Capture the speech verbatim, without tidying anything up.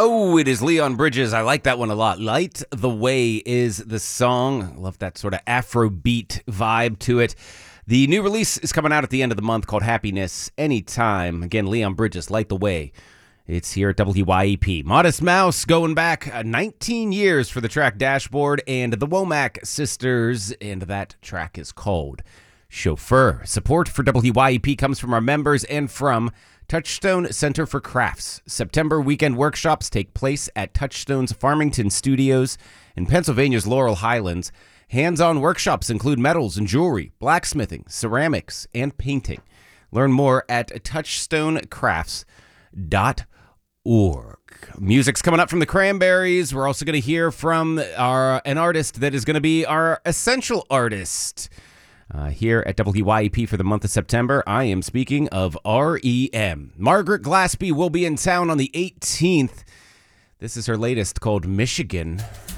Oh, it is Leon Bridges. I like that one a lot. Light the Way is the song. I love that sort of Afrobeat vibe to it. The new release is coming out at the end of the month called Happiness Anytime. Again, Leon Bridges, Light the Way. It's here at W Y E P. Modest Mouse going back uh, nineteen years for the track Dashboard, and the Womack Sisters, and that track is called Chauffeur. Support for W Y E P comes from our members and from Touchstone Center for Crafts. September weekend workshops take place at Touchstone's Farmington Studios in Pennsylvania's Laurel Highlands. Hands-on workshops include metals and jewelry, blacksmithing, ceramics, and painting. Learn more at touchstone crafts dot org. Music's coming up from the Cranberries. We're also going to hear from our an artist that is going to be our essential artist. Uh, here at W Y E P for the month of September, I am speaking of R E M. Margaret Glaspie will be in town on the eighteenth. This is her latest called Michigan.